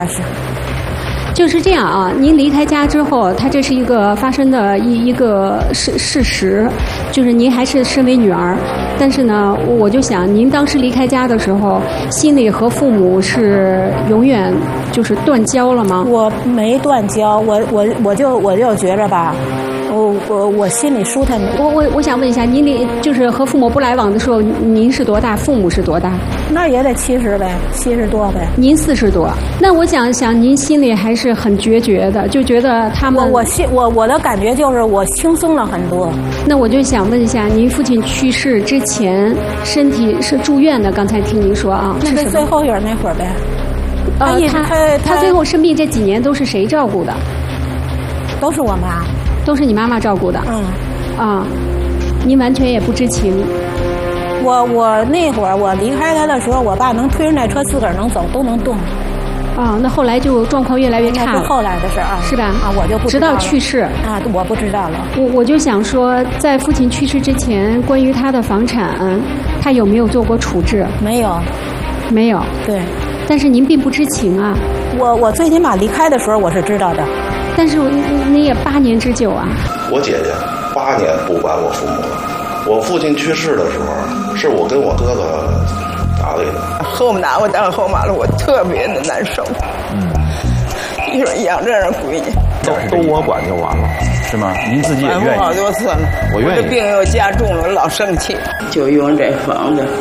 是。 就是这样啊，您离开家之后，它这是一个发生的一个事实，就是您还是身为女儿，但是呢，我就想您当时离开家的时候，心里和父母是永远就是断交了吗？ 我没断交，我就觉着吧。我心里舒坦。 我想问一下，您就是和父母不来往的时候，您是多大？父母是多大？ 那也得70呗，70多呗。 您40多，那我想您心里还是很决绝的，就觉得他们。 我的感觉就是我轻松了很多。 那我就想问一下，您父亲去世之前身体是住院的，刚才听您说啊， 那是最后影那会儿呗。 他最后生病这几年都是谁照顾的？ 都是我妈。 都是你妈妈照顾的。您完全也不知情。 我那会儿我离开他的时候，我爸能推着那车自个儿能走，都能动。 那后来就状况越来越差了。 那是后来的事啊， 是吧？ 我就不知道了。直到去世啊，我不知道了。 我就想说，在父亲去世之前，关于他的房产，他有没有做过处置？ 没有， 没有。 对。 但是您并不知情啊。 我最起码离开的时候我是知道的。 但是你也8年之久啊！ 我姐姐8年不管我父母了。我父亲去世的时候，是我跟我哥哥打理的。 后拿我当后妈了，我特别的难受。你说养这样闺女， 都我管就完了，是吗？您自己也愿意？ 好多次了， 我愿意。 这病又加重了，老生气。就用这房子，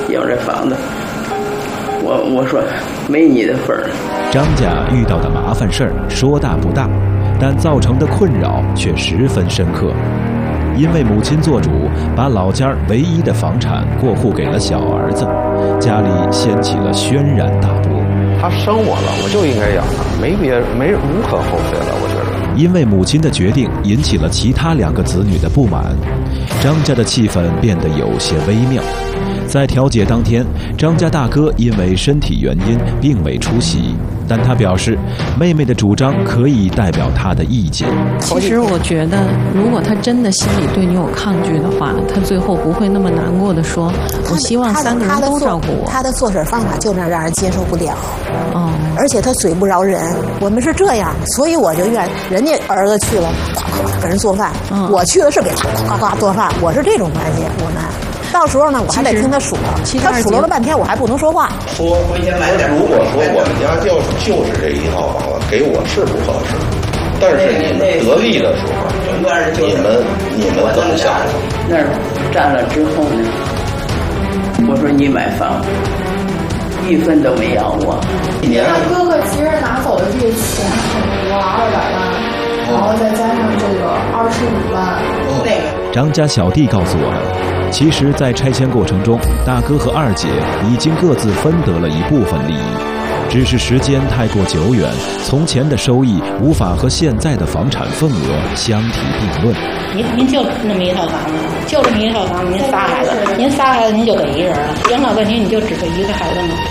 我说没你的份儿。 张家遇到的麻烦事儿说大不大，但造成的困扰却十分深刻。因为母亲做主，把老家唯一的房产过户给了小儿子，家里掀起了轩然大波。 他生我了，我就应该养他，没无可厚非了，我觉得。 因为母亲的决定引起了其他2个子女的不满，张家的气氛变得有些微妙。在调解当天，张家大哥因为身体原因并未出席，但他表示妹妹的主张可以代表他的意见。 其实我觉得，如果他真的心里对你有抗拒的话，他最后不会那么难过的说：“我希望3个人都照顾我。” 他的做事方法就那让人接受不了。而且他嘴不饶人。我们是这样，所以我就人家儿子去了，呱呱给人做饭，我去的是给他呱呱做饭，我是这种关系。我们到时候呢，我还得听他数，他数了半天，我还不能说话。 如果说我们家就是这一套房子，给我是不合适，但是你们得力的时候，你们怎么想？ 那儿占了之后呢？我说你买房，1分都没要我。 那哥哥其实拿走的这个钱很多，200万，然后再加上这个25万。 张家小弟告诉我们，其实在拆迁过程中，大哥和二姐已经各自分得了一部分利益，只是时间太过久远，从前的收益无法和现在的房产份额相提并论。 您就那么一套房子，就这么一套房子，您仨孩子，您就给1人了，养老问题你就只给1个孩子吗？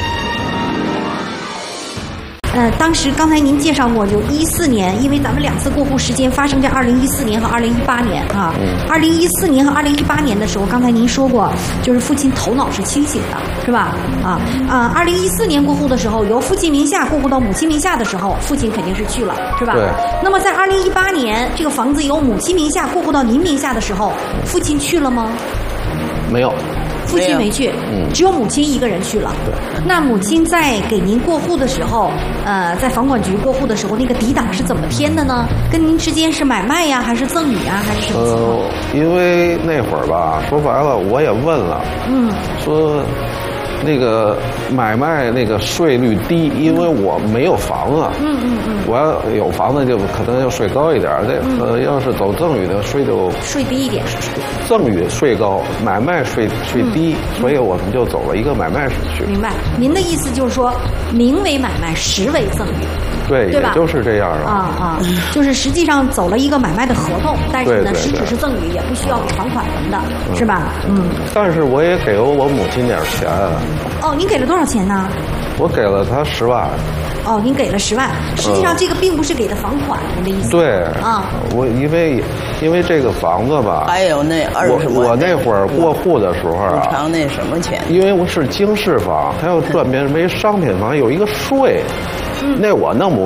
当时刚才您介绍过，就14年，因为咱们2次过户时间发生在2014年和2018年啊。2014年和2018年的时候，刚才您说过，就是父亲头脑是清醒的，是吧？2014年过户的时候，由父亲名下过户到母亲名下的时候，父亲肯定是去了，是吧？ 对。 那么在2018年，这个房子由母亲名下过户到您名下的时候，父亲去了吗？ 没有。 父亲没去，只有母亲一个人去了。 对。 那母亲在给您过户的时候，在房管局过户的时候，那个抵档是怎么填的呢？跟您之间是买卖呀，还是赠与啊，还是什么情况？ 因为那会儿吧，说白了，我也问了，说那个买卖那个税率低，因为我没有房子。我要有房子就可能要税高一点，要是走赠与的税低一点。 赠与税高，买卖税低，所以我们就走了一个买卖去。 明白，您的意思就是说，名为买卖，实为赠与。 对吧？也就是这样就是实际上走了一个买卖的合同，但是呢，实质是赠与，也不需要给房款什么的，是吧？ 但是我也给了我母亲点钱。 您给了多少钱呢？ 我给了她10万。 您给了10万，实际上这个并不是给的房款，您的意思？ 对。我因为这个房子吧， 还有那20万。 我那会儿过户的时候啊， 补偿那什么钱？ 因为我是经适房，它要转变为商品房，有一个税。那我弄不